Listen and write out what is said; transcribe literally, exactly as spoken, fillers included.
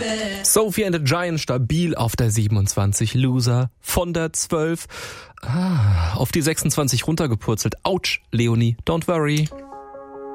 Sophie and the Giant stabil auf der siebenundzwanzig, Loser von der zwölf. Ah, auf die sechsundzwanzig runtergepurzelt. Autsch, Leonie, don't worry.